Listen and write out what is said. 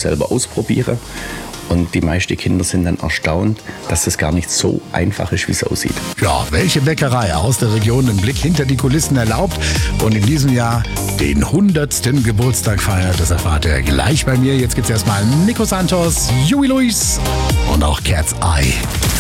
selber ausprobieren. Und die meisten Kinder sind dann erstaunt, dass das gar nicht so einfach ist, wie es aussieht. Ja, welche Bäckerei aus der Region einen Blick hinter die Kulissen erlaubt und in diesem Jahr den 100. Geburtstag feiert, das erfahrt ihr gleich bei mir. Jetzt gibt's erstmal Nico Santos, Huey Lewis und auch Cat's Eye.